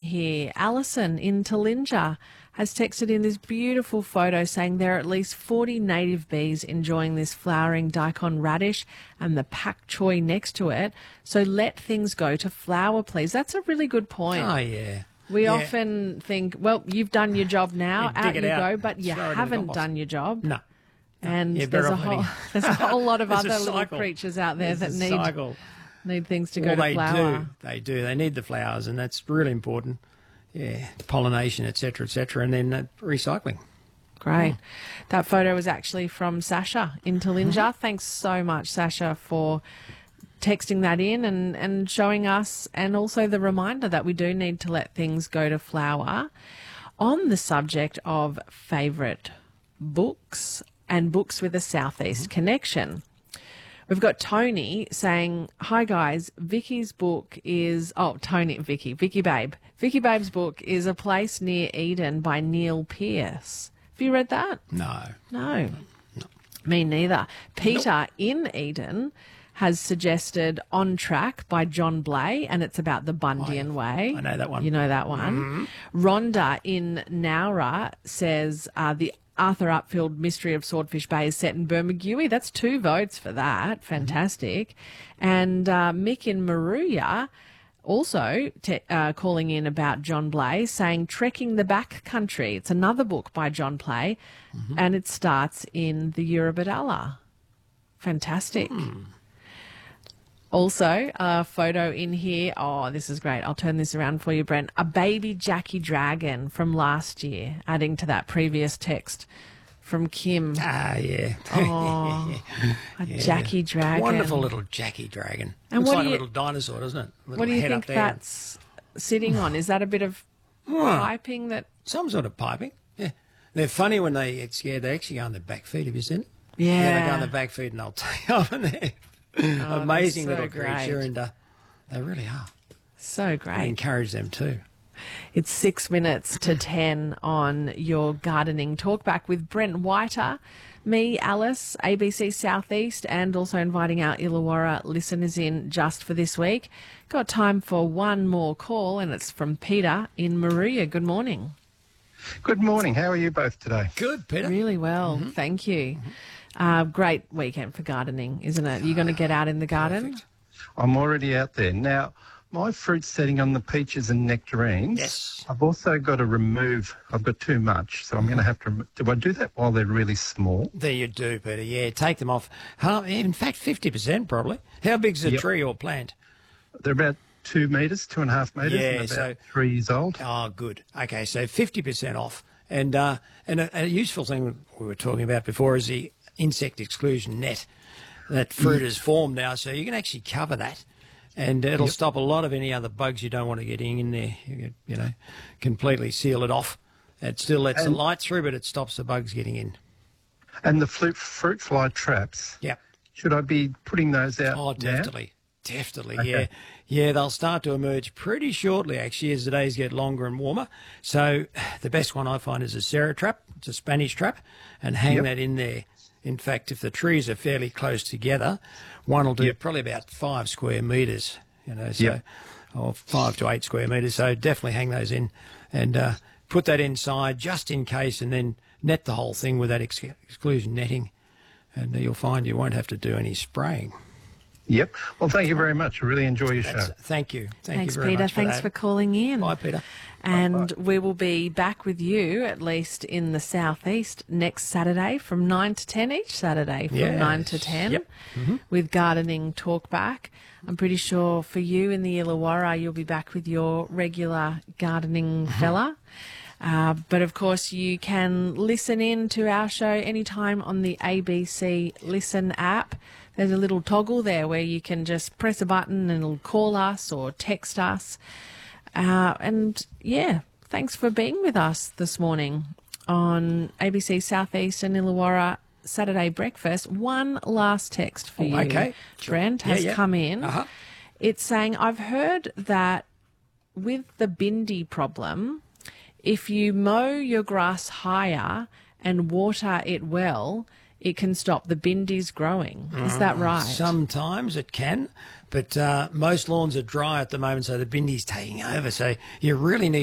here. Alison in Talinja has texted in this beautiful photo saying there are at least 40 native bees enjoying this flowering daikon radish and the pak choi next to it. So let things go to flower, please. That's a really good point. Oh, yeah. We often think, well, you've done your job now, out you go, but you haven't done your job. No. And there's a whole lot of other little creatures out there that need things to go to flower. They do. They need the flowers, and that's really important. Yeah, pollination, etc., and then recycling. Great. That photo was actually from Sasha in Talinja. Thanks so much, Sasha, for texting that in and showing us, and also the reminder that we do need to let things go to flower. On the subject of favourite books and books with a Southeast connection, we've got Tony saying, hi guys, Vicky's book is, Vicky Babe. Vicky Babe's book is A Place Near Eden by Neil Pearce. Have you read that? No. Me neither. Peter in Eden has suggested On Track by John Blay, and it's about the Bundian Way. I know that one. You know that one. Rhonda in Nowra says the Arthur Upfield Mystery of Swordfish Bay is set in Bermagui. That's 2 votes for that. Fantastic. And Mick in Maruya also calling in about John Blay, saying Trekking the Back Country. It's another book by John Blay, and it starts in the Eurobodalla. Fantastic. Also, a photo in here. Oh, this is great. I'll turn this around for you, Brent. A baby Jackie Dragon from last year, adding to that previous text from Kim. Ah, yeah. Oh, a Jackie Dragon. Wonderful little Jackie Dragon. And looks like a little dinosaur, doesn't it? What do you think that's sitting on? Is that a bit of piping that... Some sort of piping, yeah. They're funny when they get scared. They actually go on their back feet. Have you seen it? Yeah. They go on their back feet and they'll take off and they're amazing little creature, and they really are. So great. I encourage them too. It's 6 minutes to 10 on your gardening talkback with Brent Whiter, me, Alice, ABC Southeast, and also inviting our Illawarra listeners in just for this week. Got time for one more call, and it's from Peter in Maruya. Good morning. Good morning. How are you both today? Good, Peter. Really well, thank you. Great weekend for gardening, isn't it? You're going to get out in the garden? Perfect. I'm already out there. Now, my fruit's setting on the peaches and nectarines. Yes. I've also got to remove, I've got too much, so I'm going to have to, do I do that while they're really small? There you do, Peter. Yeah, take them off. In fact, 50% probably. How big's a tree or plant? They're about 2 metres, 2.5 metres, Yeah, and about 3 years old. Oh, good. Okay, so 50% off. And a useful thing we were talking about before is the insect exclusion net. That fruit is formed now, so you can actually cover that, and it'll stop a lot of any other bugs you don't want to get in there. You know, completely seal it off. It still lets the light through, but it stops the bugs getting in. And the fruit fly traps. Yep. Should I be putting those out? Oh, definitely. now? Definitely, Okay. Yeah, they'll start to emerge pretty shortly, actually, as the days get longer and warmer. So the best one I find is a Serra trap. It's a Spanish trap, and hang that in there. In fact, if the trees are fairly close together, one will do probably about 5 square metres, or 5 to 8 square metres. So definitely hang those in and put that inside just in case, and then net the whole thing with that exclusion netting, and you'll find you won't have to do any spraying. Yep. Well, thank you very much. I really enjoy your show. Thank you. Thanks, you very Peter. much Thanks for calling in. Bye, Peter. And we will be back with you, at least in the southeast, next Saturday from 9 to 10 each Saturday from 9 to 10 with Gardening Talkback. I'm pretty sure for you in the Illawarra, you'll be back with your regular gardening fella. But, of course, you can listen in to our show anytime on the ABC Listen app. There's a little toggle there where you can just press a button and it'll call us or text us. And, thanks for being with us this morning on ABC Southeast and Illawarra Saturday Breakfast. One last text for you. Okay. Brent has come in. It's saying, I've heard that with the bindi problem, if you mow your grass higher and water it well, it can stop the bindis growing. Is that right? Sometimes it can, but most lawns are dry at the moment, so the bindi's taking over. So you really need